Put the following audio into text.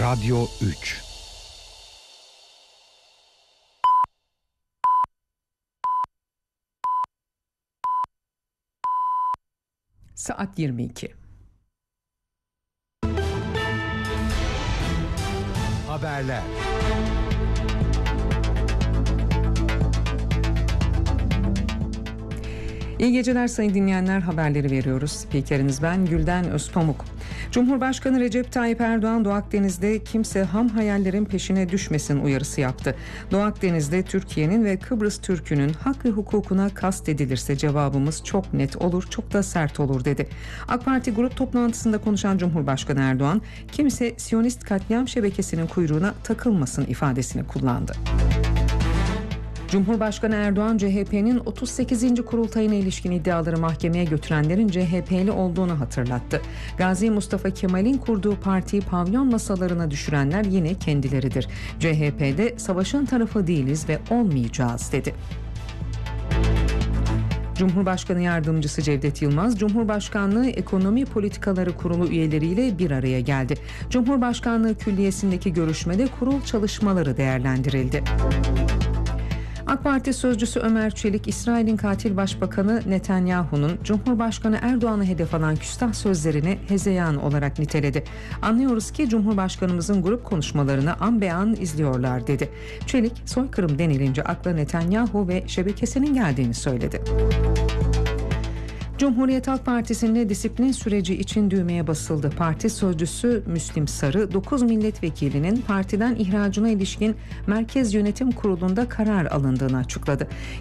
Radyo 3. Saat 22. Haberler. İyi geceler sayın dinleyenler, haberleri veriyoruz. Spikeriniz ben Gülden Özpamuk. Cumhurbaşkanı Recep Tayyip Erdoğan Doğu Akdeniz'de kimse ham hayallerin peşine düşmesin uyarısı yaptı. Doğu Akdeniz'de Türkiye'nin ve Kıbrıs Türk'ünün hak ve hukukuna kastedilirse cevabımız çok net olur, çok da sert olur dedi. AK Parti grup toplantısında konuşan Cumhurbaşkanı Erdoğan, kimse Siyonist katliam şebekesinin kuyruğuna takılmasın ifadesini kullandı. Cumhurbaşkanı Erdoğan, CHP'nin 38. kurultayına ilişkin iddiaları mahkemeye götürenlerin CHP'li olduğunu hatırlattı. Gazi Mustafa Kemal'in kurduğu partiyi pavyon masalarına düşürenler yine kendileridir. CHP'de savaşın tarafı değiliz ve olmayacağız dedi. Cumhurbaşkanı Yardımcısı Cevdet Yılmaz, Cumhurbaşkanlığı Ekonomi Politikaları Kurulu üyeleriyle bir araya geldi. Cumhurbaşkanlığı Külliyesi'ndeki görüşmede kurul çalışmaları değerlendirildi. AK Parti sözcüsü Ömer Çelik, İsrail'in katil başbakanı Netanyahu'nun Cumhurbaşkanı Erdoğan'ı hedef alan küstah sözlerini hezeyan olarak niteledi. Anlıyoruz ki Cumhurbaşkanımızın grup konuşmalarını an be an izliyorlar dedi. Çelik, soykırım denilince akla Netanyahu ve şebekesinin geldiğini söyledi. Cumhuriyet Halk Partisi'nde disiplin süreci için düğmeye basıldı. Parti sözcüsü Müslim Sarı, 9 milletvekilinin partiden ihracına ilişkin Merkez Yönetim Kurulu'nda karar alındığını açıkladı.